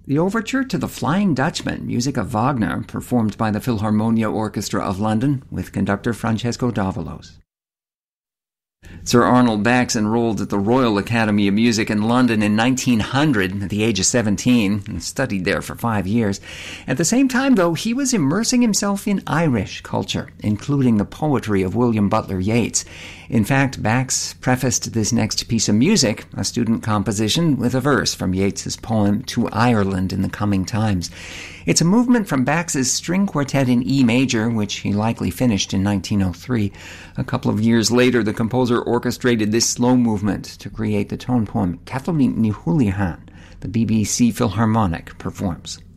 The overture to The Flying Dutchman, music of Wagner, performed by the Philharmonia Orchestra of London with conductor Francesco Davalos. Sir Arnold Bax enrolled at the Royal Academy of Music in London in 1900 at the age of 17 and studied there for 5 years. At the same time, though, he was immersing himself in Irish culture, including the poetry of William Butler Yeats. In fact, Bax prefaced this next piece of music, a student composition, with a verse from Yeats's poem To Ireland in the Coming Times. It's a movement from Bax's string quartet in E major, which he likely finished in 1903. A couple of years later, the composer orchestrated this slow movement to create the tone poem Kathleen Ni Houlihan, the BBC Philharmonic performs.